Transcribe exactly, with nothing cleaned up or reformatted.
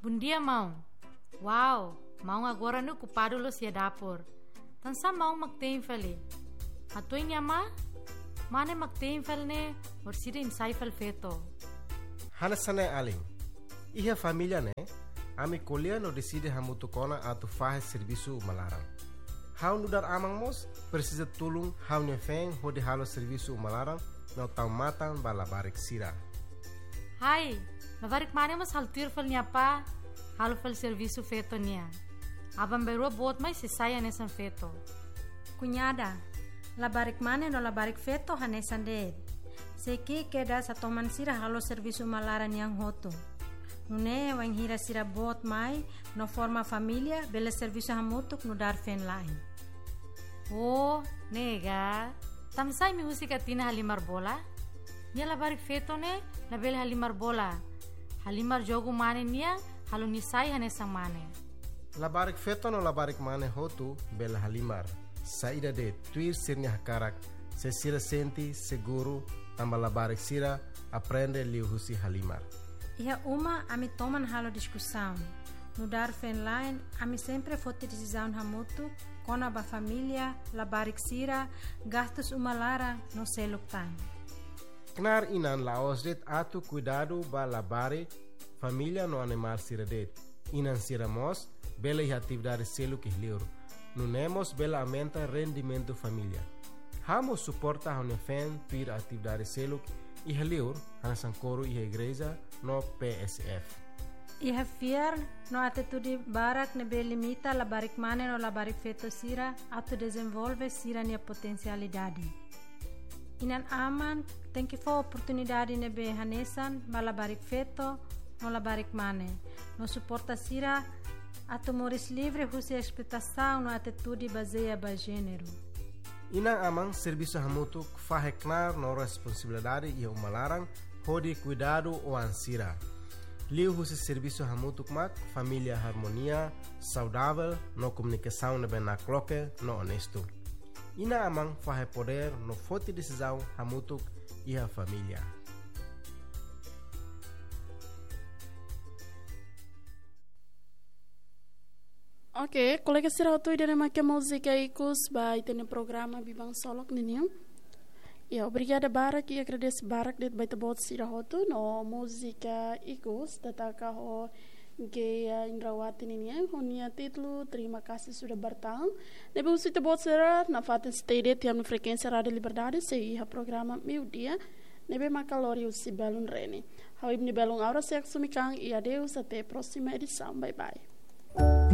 Bom dia, mão. Uau, mão agora no ocupado lo sia dapur. Tansa mão magteenfali. Atoy niya ma? Mane magteenfal ne orsida insaifal feto. Hanasane aling. Iha família ne, ami colher no decide hamutu kona atu fahe serviço malaram. Hau nudar amang mos precisa tulung hau ne feng hodi halo serviço malaram no tau matan balabarik sira. Hai, labarik mane mas haltir fal niya pa, halo fal serviço feto niya. Abang beru bot mai sisaya nesan feto. Cunhada, labarik mane no labarik feto hanesan de. Seki keda sa toman sira halo serviço malaran yang hoto. Nune wang hira sira bot mai no forma família bela serviço hamutuk no dar fen lain. Oh, nega. Tamsay mi husika tina halimar bola? Nia labarik feto ne na bela halimar bola. Halimar jogo mane niya halo nisay hanesang mane. Labarik feto no labarik mane hotu bela halimar. Saída de tuir sirnya hakarak, se sira senti seguro tamba labarik sira aprende liu husi halimar. Iha uma ami toman halo discussão. No dar fen line, ami sempre fote decisão hamutu, kona ba família, labarik sira, gastos uma lara no seluk tan. Knar inan laos det atu cuidado ba labarik família no animal sira det. Inan sira mos, bela iha atividade seluk ihliur. Nunemos bela aumenta rendimento família. Hamo suporta hone fen tuir atividade seluk ihliur hanasan coro iha igreja no P S F. Iha fiar no atitude barak nebe limita labarik mane no labarik feto sira atu desenvolve sira nia potencialidade. Inan aman tem que for oportunidade nebe hanesan ba labarik feto no labarik mane. No suporta sira atu moris livre husi expectação no atitude baseia ba gênero. Inang amang serviço hamutuk faheknar no responsabilidade e umalarang hodi cuidado o ansira. Liu husi serviço hamutuk mak família harmonia, saudável, no comunicação nebe na cloque, no honesto. Ina amang fahe poder no forte decisão hamutuk e a família. Oke, kolega sira tu ida nama ke música ikus ba itene programa bibang solok ninyo. Ya, obrigada Barak e agradeço Barak det baita bot sira hotu no música ikus tataka ho Gaya Indrawati ninyo honia titlu terima kasih sudah bertang. Nebe usita bot sira na faten stay tiam frekuensia Radio Liberdade se iha programa meu dia. Nebe makalori usi belun reni. Hawib ni belung aura se sumikang e adeus até próxima edição. Bye bye.